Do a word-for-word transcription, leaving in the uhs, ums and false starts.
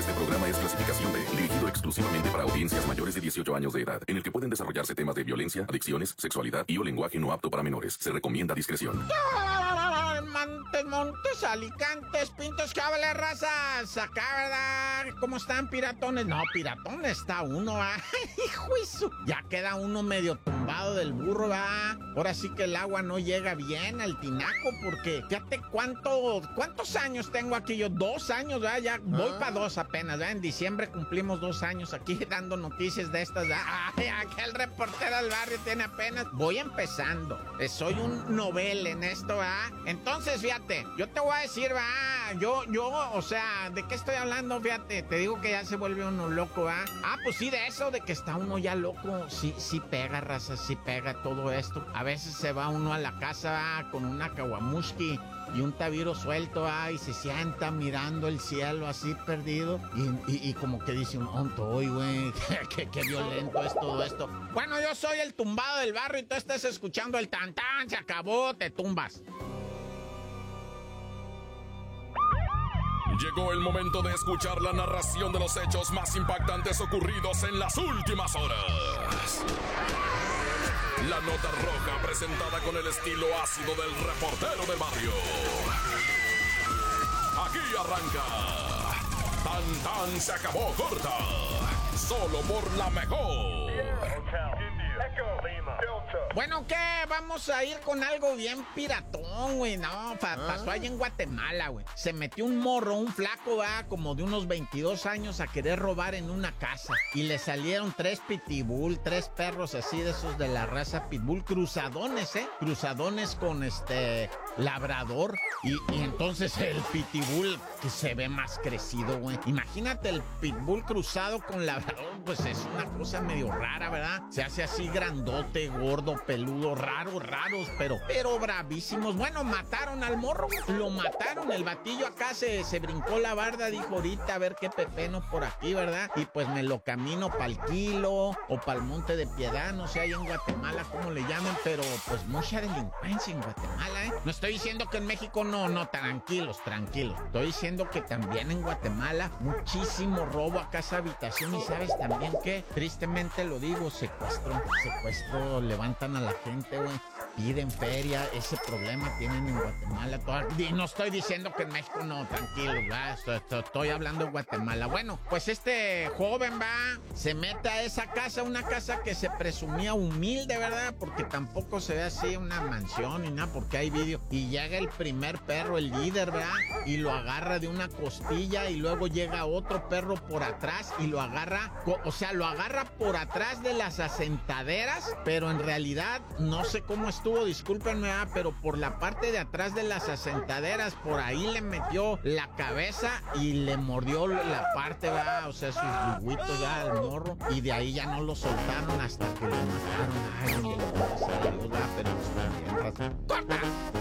Este programa es clasificación B, dirigido exclusivamente para audiencias mayores de dieciocho años de edad, en el que pueden desarrollarse temas de violencia, adicciones, sexualidad y o lenguaje no apto para menores. Se recomienda discreción. Montes, montes, alicantes, pintos, cables, razas. Acá, ¿verdad? ¿Cómo están, piratones? No, piratón está uno, ¿va? Hijo eso. Ya queda uno medio tumbado del burro, ¿va? Ahora sí que el agua no llega bien al tinaco, porque fíjate cuánto, cuántos años tengo aquí yo. Dos años, ¿verdad? Ya voy para dos apenas, ¿verdad? En diciembre cumplimos dos años aquí dando noticias de estas, ¿verdad? Ay, aquel reportero del barrio tiene apenas. Voy empezando. Soy un novel en esto, ¿verdad? Entonces, fíjate, yo te voy a decir, va, yo, yo, o sea, ¿de qué estoy hablando? Fíjate, te digo que ya se vuelve uno loco, va. Ah, pues sí, de eso, de que está uno ya loco, sí, sí pega, raza, sí pega todo esto. A veces se va uno a la casa, va, con una kawamushki y un tabiro suelto, va, y se sienta mirando el cielo así perdido, y, y, y como que dice un ontoy, güey, qué, qué violento es todo esto. Bueno, yo soy el tumbado del barrio y tú estás escuchando el tan tan, se acabó, te tumbas. Llegó el momento de escuchar la narración de los hechos más impactantes ocurridos en las últimas horas. La nota roja presentada con el estilo ácido del reportero del barrio. Aquí arranca. Tan tan se acabó corta. Solo por la mejor. Bueno, ¿qué? Vamos a ir con algo bien piratón, güey. No, pa ¿Ah? pasó allá en Guatemala, güey. Se metió un morro, un flaco, va, como de unos veintidós años a querer robar en una casa. Y le salieron tres pitbull, tres perros así de esos de la raza pitbull, cruzadones, ¿eh? Cruzadones con este labrador. Y, y entonces el pitbull que se ve más crecido, güey. Imagínate el pitbull cruzado con labrador, pues es una cosa medio rara, ¿verdad? Se hace así grandote, gordo, peludo, raro, raros, pero, pero bravísimos. Bueno, mataron al morro, lo mataron. El batillo acá se, se brincó la barda, dijo ahorita a ver qué pepeno por aquí, ¿verdad? Y pues me lo camino pa'l Kilo o pa'l Monte de Piedad, no sé, ahí en Guatemala, cómo le llamen, pero pues mucha delincuencia en Guatemala, ¿eh? No estoy diciendo que en México no, no, tranquilos, tranquilos. Estoy diciendo que también en Guatemala muchísimo robo a casa habitación y ¿sabes también qué? Tristemente lo digo, secuestro, secuestro, levantan a la gente, güey. Piden feria, ese problema tienen en Guatemala. Toda... Y no estoy diciendo que en México no, tranquilo, va. Estoy, estoy hablando de Guatemala. Bueno, pues este joven va, se mete a esa casa, una casa que se presumía humilde, ¿verdad? Porque tampoco se ve así una mansión ni nada, porque hay vídeo. Y llega el primer perro, el líder, ¿verdad? Y lo agarra de una costilla y luego llega otro perro por atrás y lo agarra, o sea, lo agarra por atrás de las asentaderas, pero en realidad no sé cómo estuvo. Discúlpenme, ah, pero por la parte de atrás de las asentaderas, por ahí le metió la cabeza y le mordió la parte, va, o sea, sus juguitos ya al morro, y de ahí ya no lo soltaron hasta que lo mataron. Ay, Dios, Dios, pero está bien, ¡corta!